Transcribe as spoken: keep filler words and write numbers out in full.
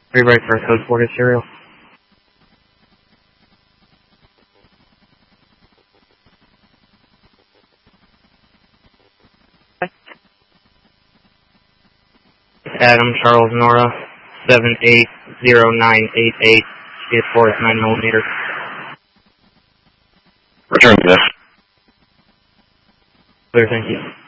Are you ready for a code four hit serial? Adam Charles Nora, seven eight zero nine eight eight, Skid Force nine millimeter. Return this. Clear, thank you.